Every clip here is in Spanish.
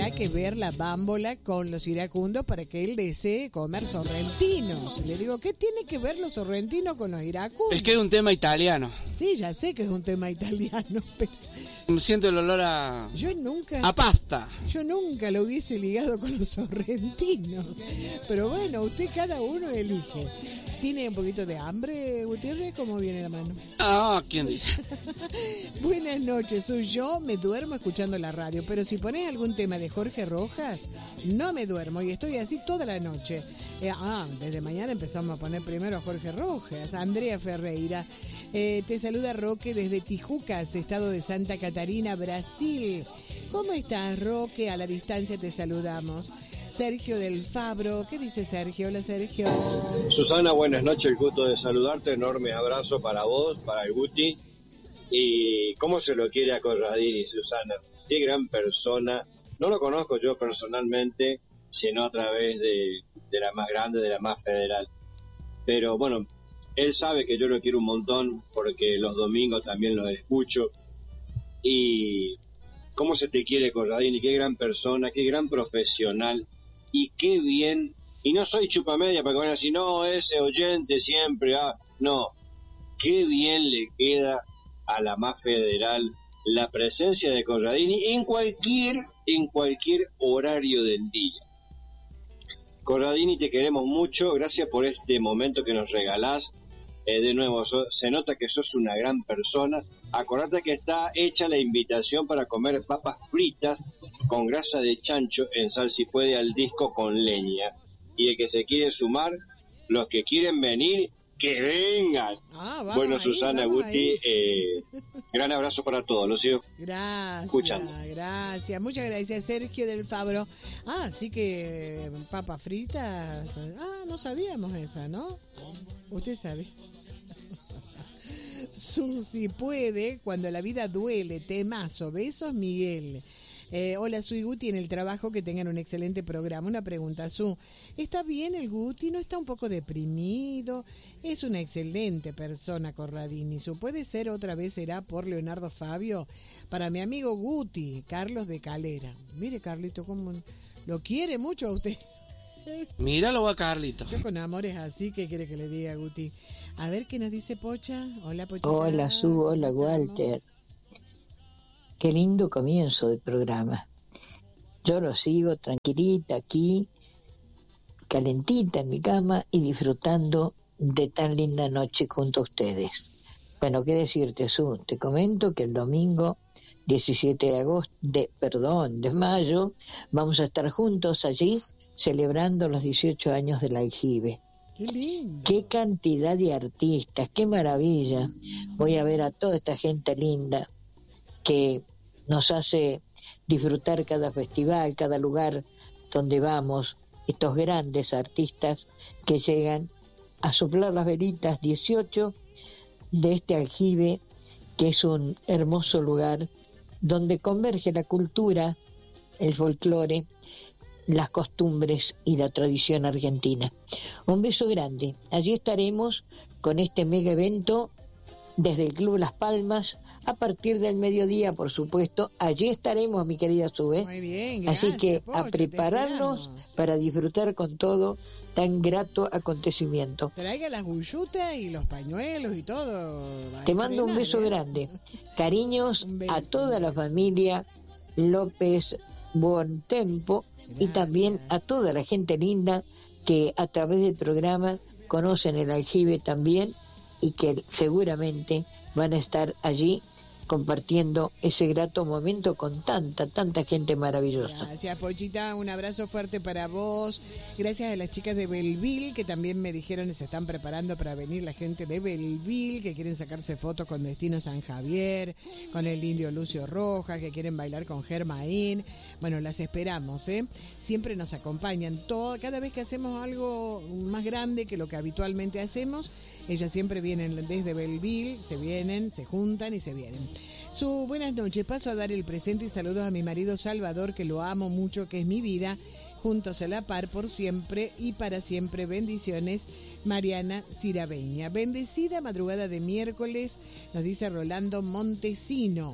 tendrá que ver la bámbola con los iracundos para que él desee comer sorrentinos. Le digo, ¿qué tiene que ver los sorrentinos con los iracundos? Es que es un tema italiano. Sí, ya sé que es un tema italiano, pero... Siento el olor a pasta. Yo nunca lo hubiese ligado con los sorrentinos. Pero bueno, usted cada uno elige. ¿Tiene un poquito de hambre, Gutiérrez? ¿Cómo viene la mano? Ah, ¿quién dice? Buenas noches, soy yo, me duermo escuchando la radio, pero si pones algún tema de Jorge Rojas, no me duermo y estoy así toda la noche. Desde mañana empezamos a poner primero a Jorge Rojas, a Andrea Ferreira. Te saluda Roque desde Tijucas, estado de Santa Catarina, Brasil. ¿Cómo estás, Roque? A la distancia te saludamos. Sergio del Fabro, ¿qué dice Sergio? Hola, Sergio. Susana, buenas noches, el gusto de saludarte, enorme abrazo para vos, para el Guti. Y cómo se lo quiere a Corradini, Susana, qué gran persona. No lo conozco yo personalmente, sino a través de la más grande, de la más federal. Pero bueno, él sabe que yo lo quiero un montón porque los domingos también lo escucho. Y cómo se te quiere Corradini, qué gran persona, qué gran profesional y qué bien. Y no soy chupamedia para que van a decir, no, ese oyente siempre, no, qué bien le queda a la más federal la presencia de Corradini en cualquier horario del día. Corradini, te queremos mucho, gracias por este momento que nos regalás. De nuevo, se nota que sos una gran persona. Acordate que está hecha la invitación para comer papas fritas con grasa de chancho en Sal Si Puede al disco con leña. Y el que se quiere sumar, los que quieren venir, que vengan. Bueno, Susana, Guti, gran abrazo para todos. Los sigo escuchando. Gracias, muchas gracias, Sergio del Fabro. Sí que papas fritas. No sabíamos esa, ¿no? Usted sabe. Si puede, cuando la vida duele, temazo. Besos, Miguel. Hola, soy Guti en el trabajo, que tengan un excelente programa. Una pregunta, ¿está bien el Guti? ¿No está un poco deprimido? Es una excelente persona, Corradini. Puede ser otra vez, será por Leonardo Fabio. Para mi amigo Guti, Carlos de Calera. Mire, Carlito, cómo lo quiere mucho a usted. Míralo a Carlito. Yo con amores así, ¿qué quiere que le diga, Guti? A ver qué nos dice Pocha. Hola, Pocha. Hola, hola, Walter. Qué lindo comienzo del programa. Yo lo sigo tranquilita aquí, calentita en mi cama y disfrutando de tan linda noche junto a ustedes. Bueno, qué decirte, te comento que el domingo 17 de mayo, vamos a estar juntos allí celebrando los 18 años del aljibe. ¡Qué lindo! ¡Qué cantidad de artistas! ¡Qué maravilla! Voy a ver a toda esta gente linda que nos hace disfrutar cada festival, cada lugar donde vamos, estos grandes artistas que llegan a soplar las velitas 18 de este aljibe, que es un hermoso lugar donde converge la cultura, el folclore, las costumbres y la tradición argentina. Un beso grande. Allí estaremos con este mega evento desde el Club Las Palmas a partir del mediodía, por supuesto. Allí estaremos, mi querida Sube. Muy bien, gracias, así que Pocha, a prepararnos para disfrutar con todo tan grato acontecimiento. Traiga las gullutas y los pañuelos y todo. Te mando un beso grande. Cariños a toda la familia López Bontempo y también a toda la gente linda que a través del programa conocen el aljibe también y que seguramente van a estar allí compartiendo ese grato momento con tanta gente maravillosa. Gracias, Pochita, un abrazo fuerte para vos. Gracias a las chicas de Belleville, que también me dijeron que se están preparando para venir, la gente de Belleville, que quieren sacarse fotos con Destino San Javier, con el indio Lucio Rojas, que quieren bailar con Germain. Bueno, las esperamos, siempre nos acompañan. Cada vez que hacemos algo más grande que lo que habitualmente hacemos, ellas siempre vienen desde Belleville, se juntan y se vienen. Buenas noches, paso a dar el presente y saludos a mi marido Salvador, que lo amo mucho, que es mi vida, juntos a la par por siempre y para siempre. Bendiciones, Mariana Cirabeña. Bendecida madrugada de miércoles, nos dice Rolando Montesino.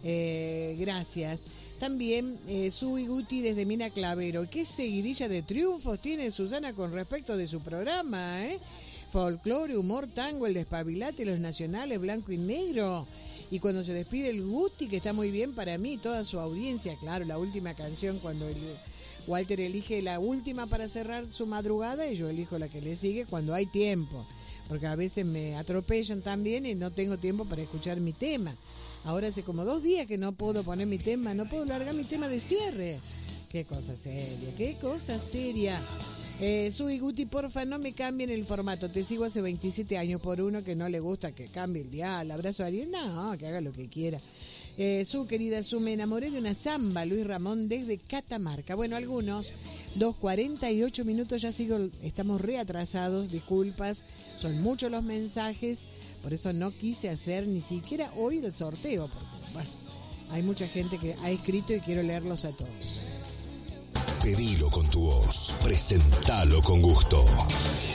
Gracias. También Su y Guti desde Mina Clavero. ¿Qué seguidilla de triunfos tiene Susana con respecto de su programa? Folclore, humor, tango, el despabilate, los nacionales, blanco y negro. Y cuando se despide el Guti, que está muy bien para mí, toda su audiencia. Claro, la última canción, cuando Walter elige la última para cerrar su madrugada y yo elijo la que le sigue cuando hay tiempo. Porque a veces me atropellan también y no tengo tiempo para escuchar mi tema. Ahora hace como 2 días que no puedo poner mi tema, no puedo largar mi tema de cierre. Qué cosa seria. Su y Guti, porfa, no me cambien el formato. Te sigo hace 27 años por uno que no le gusta que cambie el dial. Abrazo a Ariel, no, que haga lo que quiera. Su querida Su, me enamoré de una samba, Luis Ramón desde Catamarca. Bueno, algunos, 2:48 minutos, ya estamos reatrasados, disculpas, son muchos los mensajes, por eso no quise hacer ni siquiera hoy el sorteo, porque bueno, hay mucha gente que ha escrito y quiero leerlos a todos. Pedilo con tu voz, presentalo con gusto.